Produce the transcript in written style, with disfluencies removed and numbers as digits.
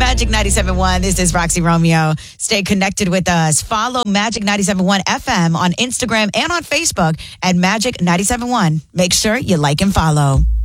Magic 97.1. This is Roxy Romeo. Stay connected with us. Follow Magic 97.1 FM on Instagram and on Facebook at Magic 97.1. Make sure you like and follow.